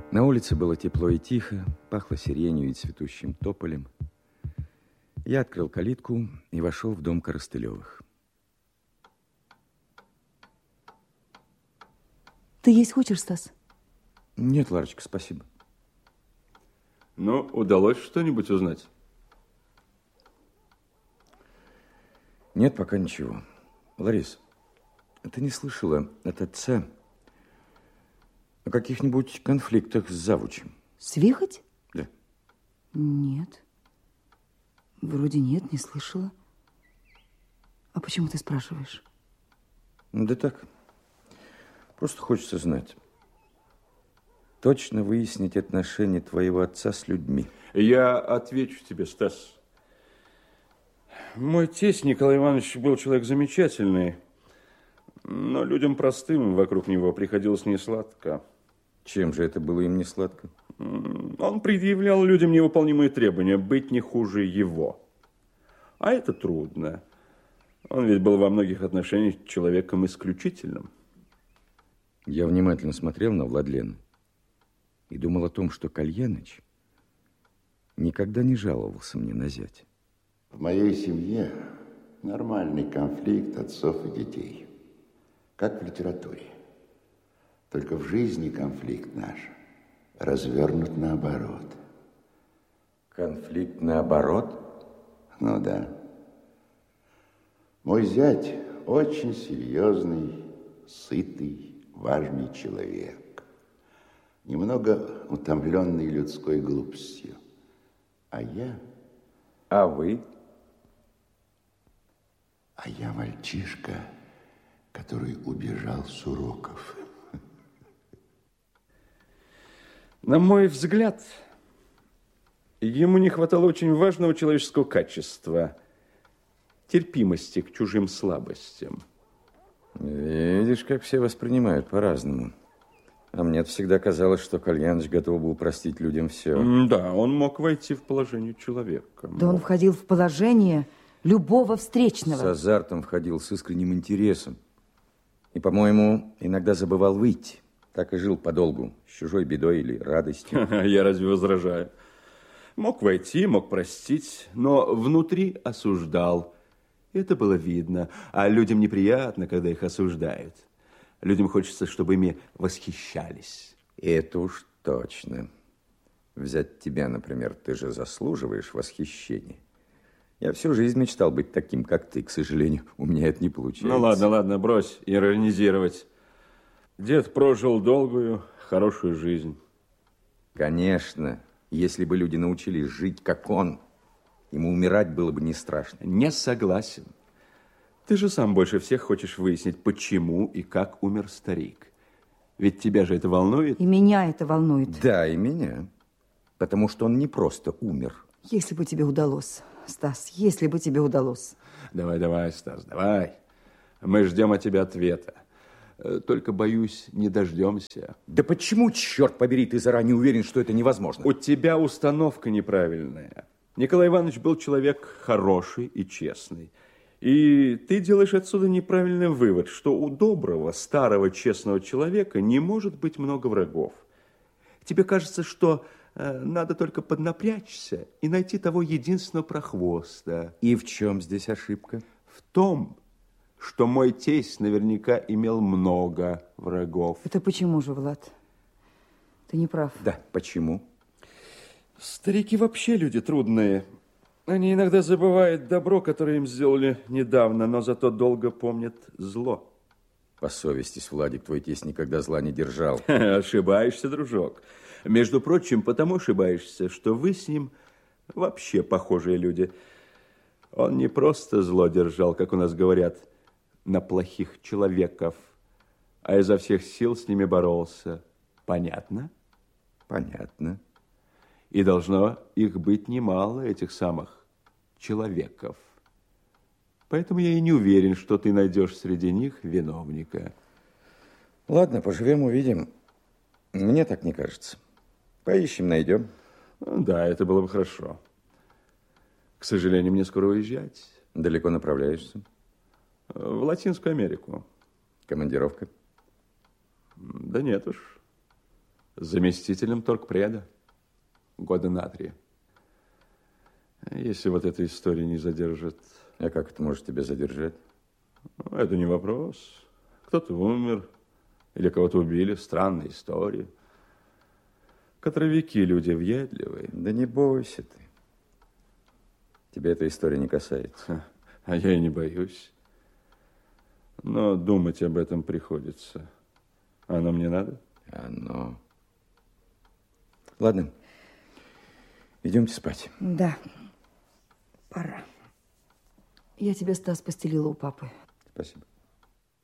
На улице было тепло и тихо, пахло сиренью и цветущим тополем. Я открыл калитку и вошел в дом Коростылевых. Ты есть хочешь, Стас? Нет, Ларочка, спасибо. Ну, удалось что-нибудь узнать? Нет, пока ничего. Ларис, ты не слышала от отца о каких-нибудь конфликтах с завучем? Свихать? Да. Нет. Вроде нет, не слышала. А почему ты спрашиваешь? Да так. Просто хочется знать. Точно выяснить отношения твоего отца с людьми. Я отвечу тебе, Стас. Мой тесть Николай Иванович был человек замечательный, но людям простым вокруг него приходилось несладко. Чем же это было им не сладко? Он предъявлял людям невыполнимые требования, быть не хуже его. А это трудно. Он ведь был во многих отношениях человеком исключительным. Я внимательно смотрел на Владлену и думал о том, что Кальяныч никогда не жаловался мне на зятя. В моей семье нормальный конфликт отцов и детей, как в литературе. Только в жизни конфликт наш развернут наоборот. Конфликт наоборот? Ну да. Мой зять очень серьезный, сытый, важный человек. Немного утомленный людской глупостью. А я... А вы? А я мальчишка, который убежал с уроков. На мой взгляд, ему не хватало очень важного человеческого качества – терпимости к чужим слабостям. Видишь, как все воспринимают по-разному. А мне всегда казалось, что Кальяныч готов был простить людям все. Да, он мог войти в положение человека. Да он входил в положение любого встречного. С азартом входил, с искренним интересом. И, по-моему, иногда забывал выйти. Так и жил подолгу, с чужой бедой или радостью. Я разве возражаю? Мог войти, мог простить, но внутри осуждал. Это было видно. А людям неприятно, когда их осуждают. Людям хочется, чтобы ими восхищались. Это уж точно. Взять тебя, например, ты же заслуживаешь восхищения. Я всю жизнь мечтал быть таким, как ты. К сожалению, у меня это не получается. Ну ладно, брось иронизировать. Дед прожил долгую, хорошую жизнь. Конечно, если бы люди научились жить, как он, ему умирать было бы не страшно. Не согласен. Ты же сам больше всех хочешь выяснить, почему и как умер старик. Ведь тебя же это волнует. И меня это волнует. Да, и меня. Потому что он не просто умер. Если бы тебе удалось, Стас, если бы тебе удалось. Давай, Стас, давай. Мы ждем от тебя ответа. Только, боюсь, не дождемся. Да почему, черт побери, ты заранее уверен, что это невозможно? У тебя установка неправильная. Николай Иванович был человек хороший и честный. И ты делаешь отсюда неправильный вывод, что у доброго, старого, честного человека не может быть много врагов. Тебе кажется, что надо только поднапрячься и найти того единственного прохвоста. И в чем здесь ошибка? В том, что мой тесть наверняка имел много врагов. Это почему же, Влад? Ты не прав. Да, почему? Старики вообще люди трудные. Они иногда забывают добро, которое им сделали недавно, но зато долго помнят зло. Посовестись, Владик, твой тесть никогда зла не держал. Ошибаешься, дружок. Между прочим, потому ошибаешься, что вы с ним вообще похожие люди. Он не просто зло держал, как у нас говорят, на плохих человеков, а изо всех сил с ними боролся. Понятно? Понятно. И должно их быть немало, этих самых человеков. Поэтому я и не уверен, что ты найдешь среди них виновника. Ладно, поживем, увидим. Мне так не кажется. Поищем, найдем. Да, это было бы хорошо. К сожалению, мне скоро уезжать. Далеко направляешься? В Латинскую Америку. Командировка? Да нет уж. заместителем торгпреда года на 3. Если вот эта история не задержит... А как это может тебя задержать? Это не вопрос. Кто-то умер или кого-то убили. Странная история. Кадровики люди въедливые. Да не бойся ты. Тебя эта история не касается. А я и не боюсь. Но думать об этом приходится. Оно мне надо? Оно... Ладно. Идемте спать. Да. Пора. Я тебе, Стас, постелила у папы. Спасибо.